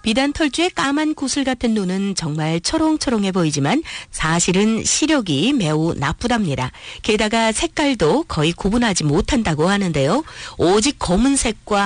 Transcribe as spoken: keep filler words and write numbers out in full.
비단 털주의 까만 구슬 같은 눈은 정말 초롱초롱해 보이지만 사실은 시력이 매우 나쁘답니다. 게다가 색깔도 거의 구분하지 못한다고 하는데요. 오직 검은색과